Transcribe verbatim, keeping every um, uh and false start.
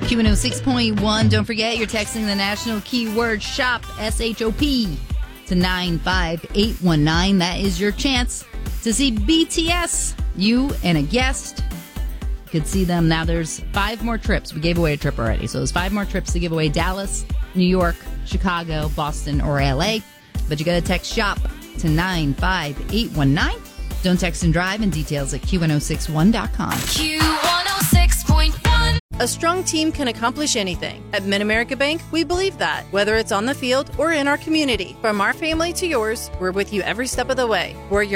Q one oh six point one. Don't forget, you're texting the national keyword SHOP, S H O P, to nine five eight one nine. That is your chance to see B T S. You and a guest could see them. Now there's five more trips. We gave away a trip already. So there's five more trips to give away: Dallas, New York, Chicago, Boston, or L A. But you got to text SHOP to nine five eight one nine. Don't text and drive, and details at Q one oh six one dot com. Q one oh six point one. A strong team can accomplish anything. At Mid-America Bank, we believe that. Whether it's on the field or in our community, from our family to yours, we're with you every step of the way. We're your